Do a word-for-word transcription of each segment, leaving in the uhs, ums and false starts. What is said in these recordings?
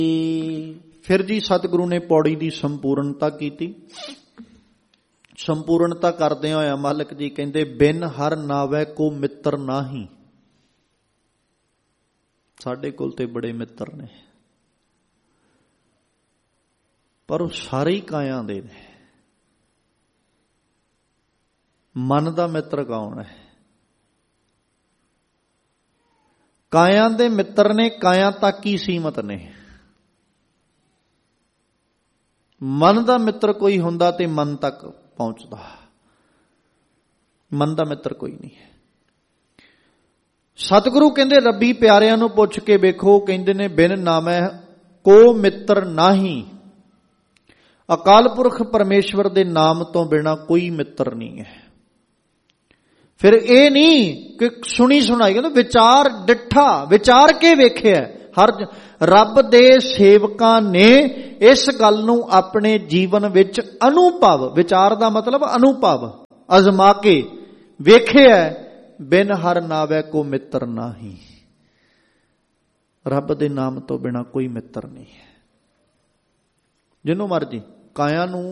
फिर जी सतगुरु ने पौड़ी की संपूर्णता की। संपूर्णता करदे होया मालिक जी कहंदे बिन हर नावै को मित्र नाही। साडे कोल ते बड़े मित्र ने पर वो सारे ही कायां दे ने। मन दा मित्र कौन है? कायां दे मित्र ने कायां तक ही सीमित ने। मन दा मित्र कोई हुंदा ते मन तक पहुंचदा, मन दा मित्र कोई नहीं है। सतगुरु कहंदे रब्बी प्यारिਆਂ ਨੂੰ ਪੁੱਛ ਕੇ ਵੇਖੋ, ਕਹਿੰਦੇ ਨੇ ਬਿਨ ਨਾਮੈ ਕੋ ਮਿੱਤਰ ਨਾਹੀ। ਅਕਾਲ ਪੁਰਖ ਪਰਮੇਸ਼ਵਰ ਦੇ ਨਾਮ ਤੋਂ ਬਿਨਾ ਕੋਈ ਮਿੱਤਰ ਨਹੀਂ ਹੈ। ਫਿਰ ਇਹ ਨਹੀਂ ਕਿ ਸੁਣੀ ਸੁਣਾਈ, ਕਹਿੰਦੇ ਵਿਚਾਰ ਡਿੱਠਾ, ਵਿਚਾਰ ਕੇ ਵੇਖਿਆ। ਹਰ ਰੱਬ ਦੇ ਸੇਵਕਾਂ ਨੇ ਇਸ ਗੱਲ ਨੂੰ ਆਪਣੇ ਜੀਵਨ ਵਿੱਚ ਅਨੁਭਵ, ਵਿਚਾਰ ਦਾ ਮਤਲਬ ਅਨੁਭਵ, ਅਜ਼ਮਾ ਕੇ ਵੇਖਿਆ। ਬਿਨ ਹਰ ਨਾਵੈ ਕੋ ਮਿੱਤਰ ਨਾਹੀ। ਰੱਬ ਦੇ ਨਾਮ ਤੋਂ ਬਿਨਾ ਕੋਈ ਮਿੱਤਰ ਨਹੀਂ ਹੈ। ਜਿਹਨੂੰ ਮਰਜੀ ਕਾਇਆ ਨੂੰ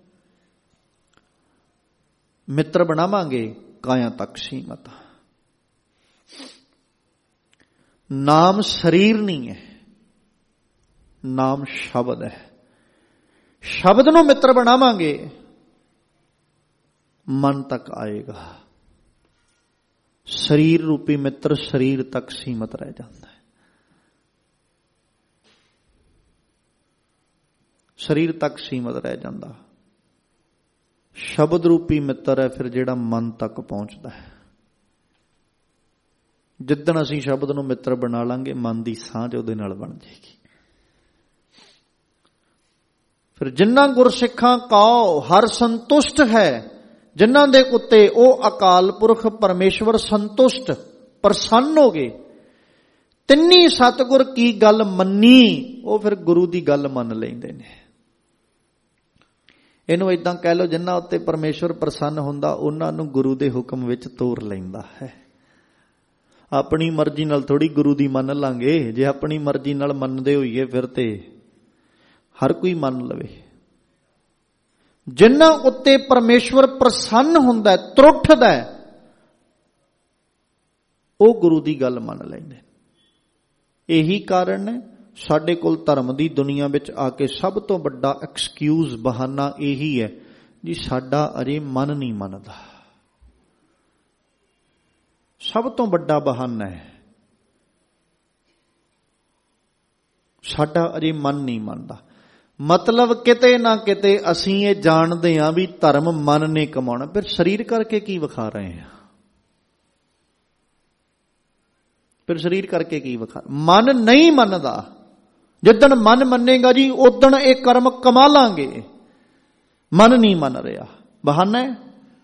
ਮਿੱਤਰ ਬਣਾਵਾਂਗੇ, ਕਾਇਆ ਤੱਕ ਸੀਮਤ। ਨਾਮ ਸਰੀਰ ਨਹੀਂ ਹੈ, ਨਾਮ ਸ਼ਬਦ ਹੈ। ਸ਼ਬਦ ਨੂੰ ਮਿੱਤਰ ਬਣਾਵਾਂਗੇ, ਮਨ ਤੱਕ ਆਏਗਾ। ਸਰੀਰ ਰੂਪੀ ਮਿੱਤਰ ਸਰੀਰ ਤੱਕ ਸੀਮਤ ਰਹਿ ਜਾਂਦਾ ਹੈ। ਸਰੀਰ ਤੱਕ ਸੀਮਤ ਰਹਿ ਜਾਂਦਾ। ਸ਼ਬਦ ਰੂਪੀ ਮਿੱਤਰ ਹੈ ਫਿਰ ਜਿਹੜਾ ਮਨ ਤੱਕ ਪਹੁੰਚਦਾ ਹੈ। ਜਿੱਦਣ ਅਸੀਂ ਸ਼ਬਦ ਨੂੰ ਮਿੱਤਰ ਬਣਾ ਲਾਂਗੇ, ਮਨ ਦੀ ਸਾਂਝ ਉਹਦੇ ਨਾਲ ਬਣ ਜਾਏਗੀ। ਫਿਰ ਜਿਨ੍ਹਾਂ ਗੁਰਸਿੱਖਾਂ ਕਉ ਹਰ ਸੰਤੁਸ਼ਟ ਹੈ, ਜਿਨ੍ਹਾਂ ਦੇ ਉੱਤੇ ਉਹ ਅਕਾਲ ਪੁਰਖ ਪਰਮੇਸ਼ਵਰ ਸੰਤੁਸ਼ਟ ਪ੍ਰਸੰਨ ਹੋ ਗਏ। ਤਿੰਨੀ ਸਤਿਗੁਰ ਕੀ ਗੱਲ ਮੰਨੀ, ਉਹ ਫਿਰ ਗੁਰੂ ਦੀ ਗੱਲ ਮੰਨ ਲੈਂਦੇ ਨੇ। ਇਹਨੂੰ ਇਦਾਂ ਕਹਿ ਲਓ, ਜਿਨ੍ਹਾਂ ਉੱਤੇ ਪਰਮੇਸ਼ਵਰ ਪ੍ਰਸੰਨ ਹੁੰਦਾ ਉਹਨਾਂ ਨੂੰ ਗੁਰੂ ਦੇ ਹੁਕਮ ਵਿੱਚ ਤੋਰ ਲੈਂਦਾ ਹੈ। ਆਪਣੀ ਮਰਜ਼ੀ ਨਾਲ ਥੋੜੀ ਗੁਰੂ ਦੀ ਮੰਨ ਲਾਂਗੇ। ਜੇ ਆਪਣੀ ਮਰਜ਼ੀ ਨਾਲ ਮੰਨਦੇ ਹੋਈਏ ਫਿਰ ਤੇ ਹਰ ਕੋਈ ਮੰਨ ਲਵੇ। ਜਿਨ੍ਹਾਂ ਉੱਤੇ ਪਰਮੇਸ਼ਵਰ ਪ੍ਰਸੰਨ ਹੁੰਦਾ, ਤਰੁੱਠਦਾ, ਉਹ ਗੁਰੂ ਦੀ ਗੱਲ ਮੰਨ ਲੈਂਦੇ। ਇਹੀ ਕਾਰਨ ਹੈ ਸਾਡੇ ਕੋਲ ਧਰਮ ਦੀ ਦੁਨੀਆ ਵਿੱਚ ਆ ਕੇ ਸਭ ਤੋਂ ਵੱਡਾ ਐਕਸਕਿਊਜ਼, ਬਹਾਨਾ ਇਹੀ ਹੈ ਜੀ ਸਾਡਾ ਅਜੇ ਮਨ ਨਹੀਂ ਮੰਨਦਾ। ਸਭ ਤੋਂ ਵੱਡਾ ਬਹਾਨਾ ਹੈ ਸਾਡਾ ਅਜੇ ਮਨ ਨਹੀਂ ਮੰਨਦਾ। ਮਤਲਬ ਕਿਤੇ ਨਾ ਕਿਤੇ ਅਸੀਂ ਇਹ ਜਾਣਦੇ ਹਾਂ ਵੀ ਧਰਮ ਮਨ ਨੇ ਕਮਾਉਣਾ, ਫਿਰ ਸਰੀਰ ਕਰਕੇ ਕੀ ਵਿਖਾ ਰਹੇ ਹਾਂ? ਫਿਰ ਸਰੀਰ ਕਰਕੇ ਕੀ ਵਿਖਾ? ਮਨ ਨਹੀਂ ਮੰਨਦਾ। ਜਿੱਦਣ ਮਨ ਮੰਨੇਗਾ ਜੀ ਉਦਣ ਇਹ ਕਰਮ ਕਮਾ ਲਾਂਗੇ। ਮਨ ਨਹੀਂ ਮੰਨ ਰਿਹਾ, ਬਹਾਨਾ ਹੈ।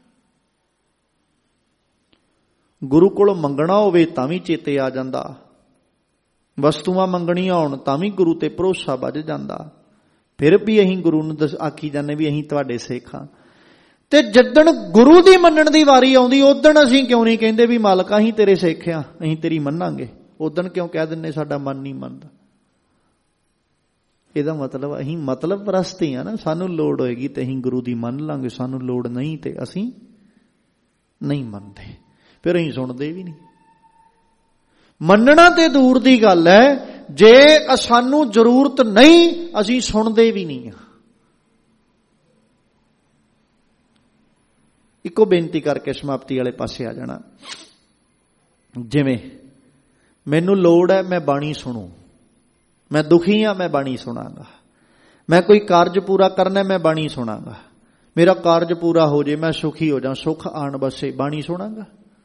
ਗੁਰੂ ਕੋਲੋਂ ਮੰਗਣਾ ਹੋਵੇ ਤਾਂ ਵੀ ਚੇਤੇ ਆ ਜਾਂਦਾ। ਵਸਤੂਆਂ ਮੰਗਣੀਆਂ ਹੋਣ ਤਾਂ ਵੀ ਗੁਰੂ ਤੇ ਭਰੋਸਾ ਵੱਜ ਜਾਂਦਾ। ਫਿਰ ਵੀ ਅਸੀਂ ਗੁਰੂ ਨੂੰ ਦਸ ਆਖੀ ਜਾਂਦੇ ਵੀ ਅਸੀਂ ਤੁਹਾਡੇ ਸਿੱਖ ਹਾਂ। ਤੇ ਜਿੱਦਣ ਗੁਰੂ ਦੀ ਮੰਨਣ ਦੀ ਵਾਰੀ ਆਉਂਦੀ ਉਦਣ ਅਸੀਂ ਕਿਉਂ ਨਹੀਂ ਕਹਿੰਦੇ ਵੀ ਮਾਲਕ ਅਸੀਂ ਤੇਰੇ ਸਿੱਖ ਹਾਂ, ਅਸੀਂ ਤੇਰੀ ਮੰਨਾਂਗੇ। ਉਦਣ ਕਿਉਂ ਕਹਿ ਦਿੰਦੇ ਸਾਡਾ ਮਨ ਨਹੀਂ ਮੰਨਦਾ? ਇਹਦਾ ਮਤਲਬ ਅਸੀਂ ਮਤਲਬ ਪ੍ਰਸਤ ਹੀ ਆ ਨਾ। ਸਾਨੂੰ ਲੋੜ ਹੋਏਗੀ ਤੇ ਅਸੀਂ ਗੁਰੂ ਦੀ ਮੰਨ ਲਾਂਗੇ, ਸਾਨੂੰ ਲੋੜ ਨਹੀਂ ਤੇ ਅਸੀਂ ਨਹੀਂ ਮੰਨਦੇ। ਫਿਰ ਅਸੀਂ ਸੁਣਦੇ ਵੀ ਨਹੀਂ। ਮੰਨਣਾ ਤੇ ਦੂਰ ਦੀ ਗੱਲ ਹੈ, ਜੇ ਸਾਨੂੰ ਜ਼ਰੂਰਤ ਨਹੀਂ ਅਸੀਂ ਸੁਣਦੇ ਵੀ ਨਹੀਂ। ਇੱਕੋ ਬੇਨਤੀ ਕਰਕੇ ਸਮਾਪਤੀ ਵਾਲੇ ਪਾਸੇ ਆ ਜਾਣਾ। ਜਿਵੇਂ ਮੈਨੂੰ ਲੋੜ ਹੈ ਮੈਂ ਬਾਣੀ ਸੁਣੂ, ਮੈਂ ਦੁਖੀ ਹਾਂ ਮੈਂ ਬਾਣੀ ਸੁਣਾਂਗਾ। ਮੈਂ ਕੋਈ ਕਾਰਜ ਪੂਰਾ ਕਰਨਾ ਮੈਂ ਬਾਣੀ ਸੁਣਾਂਗਾ। ਮੇਰਾ ਕਾਰਜ ਪੂਰਾ ਹੋ ਜੇ ਮੈਂ ਸੁਖੀ ਹੋ ਜਾ, ਸੁਖ ਆਣ ਬਸੇ, ਬਾਣੀ ਸੁਣਾਂਗਾ।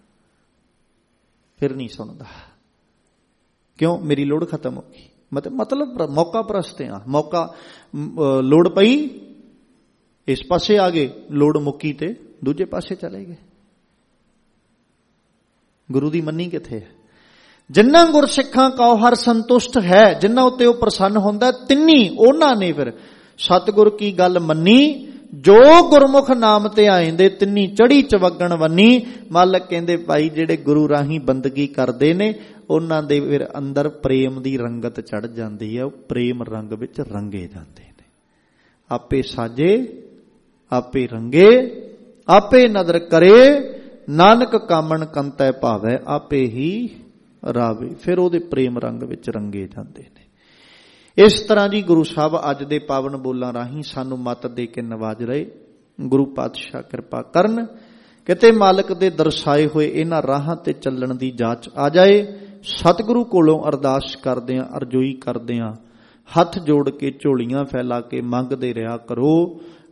ਫਿਰ ਨਹੀਂ ਸੁਣਦਾ। ਕਿਉਂ? ਮੇਰੀ ਲੋੜ ਖਤਮ ਹੋ ਗਈ। ਮਤਲਬ ਮਤਲਬ ਮੌਕਾ ਪ੍ਰਸਤੇ ਆ। ਮੌਕਾ ਲੋੜ ਪਈ ਇਸ ਪਾਸੇ ਆ ਗਏ, ਲੋੜ ਮੁੱਕੀ ਤੇ ਦੂਜੇ ਪਾਸੇ ਚਲੇ ਗਏ। ਗੁਰੂ ਦੀ ਮੰਨੀ ਕਿੱਥੇ ਹੈ? ਜਿਨ੍ਹਾਂ ਗੁਰਸਿੱਖਾਂ ਕਉ ਹਰ ਸੰਤੁਸ਼ਟ ਹੈ, ਜਿਨ੍ਹਾਂ ਉੱਤੇ ਉਹ ਪ੍ਰਸੰਨ ਹੁੰਦਾ, ਤਿੰਨੀ ਉਹਨਾਂ ਨੇ ਫਿਰ ਸਤਿਗੁਰ ਕੀ ਗੱਲ ਮੰਨੀ। ਜੋ ਗੁਰਮੁਖ ਨਾਮ ਤੇ ਆਏਂਦੇ ਤਿੰਨੀ ਚੜੀ ਚਵਗਣ ਵੰਨੀ। ਮਾਲਕ ਕਹਿੰਦੇ ਭਾਈ ਜਿਹੜੇ ਗੁਰੂ ਰਾਹੀਂ ਬੰਦਗੀ ਕਰਦੇ ਨੇ ਉਹਨਾਂ ਦੇ ਫਿਰ ਅੰਦਰ ਪ੍ਰੇਮ ਦੀ ਰੰਗਤ ਚੜ ਜਾਂਦੀ ਹੈ, ਉਹ ਪ੍ਰੇਮ ਰੰਗ ਵਿੱਚ ਰੰਗੇ ਜਾਂਦੇ ਨੇ। ਆਪੇ ਸਾਜੇ ਆਪੇ ਰੰਗੇ ਆਪੇ ਨਦਰ ਕਰੇ, ਨਾਨਕ ਕਾਮਣ ਕੰਤੈ ਭਾਵੈ ਆਪੇ ਹੀ ਰਾਵੇ। ਫਿਰ ਉਹਦੇ ਪ੍ਰੇਮ ਰੰਗ ਵਿੱਚ ਰੰਗੇ ਜਾਂਦੇ ਨੇ। ਇਸ ਤਰ੍ਹਾਂ ਜੀ ਗੁਰੂ ਸਾਹਿਬ ਅੱਜ ਦੇ ਪਾਵਨ ਬੋਲਾਂ ਰਾਹੀਂ ਸਾਨੂੰ ਮੱਤ ਦੇ ਕੇ ਨਵਾਜ ਰਹੇ। ਗੁਰੂ ਪਾਤਸ਼ਾਹ ਕਿਰਪਾ ਕਰਨ, ਕਿਤੇ ਮਾਲਕ ਦੇ ਦਰਸਾਏ ਹੋਏ ਇਹਨਾਂ ਰਾਹਾਂ ਤੇ ਚੱਲਣ ਦੀ ਜਾਚ ਆ ਜਾਏ। ਸਤਿਗੁਰੂ ਕੋਲੋਂ ਅਰਦਾਸ ਕਰਦੇ ਆਂ, ਅਰਜ਼ੋਈ ਕਰਦੇ ਆਂ, ਹੱਥ ਜੋੜ ਕੇ ਝੋਲੀਆਂ ਫੈਲਾ ਕੇ ਮੰਗਦੇ ਰਿਹਾ ਕਰੋ।